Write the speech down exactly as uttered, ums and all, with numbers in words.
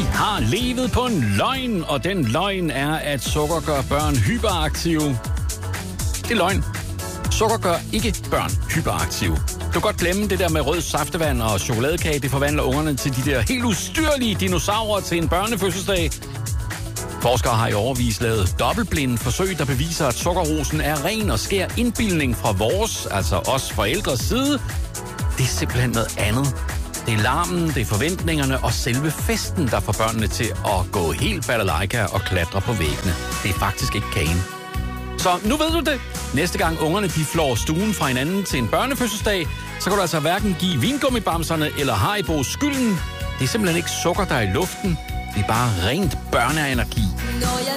har levet på en løgn, og den løgn er, at sukker gør børn hyperaktive. Det er løgn. Sukker gør ikke børn hyperaktive. Du kan godt glemme det der med rød saftevand og chokoladekage. Det forvandler ungerne til de der helt ustyrlige dinosaurer til en børnefødselsdag. Forskere har i årevis lavet dobbeltblinde forsøg, der beviser, at sukkerrosen er ren og skær indbildning fra vores, altså os forældres side. Det er simpelthen noget andet. Det er larmen, det er forventningerne og selve festen, der får børnene til at gå helt balalaika og klatre på væggene. Det er faktisk ikke kagen. Så nu ved du det. Næste gang ungerne de flår stuen fra hinanden til en børnefødselsdag, så kan du altså hverken give vingummibamserne eller Haribo skylden. Det er simpelthen ikke sukker, der er i luften. Det er bare rent børneenergi. Når jeg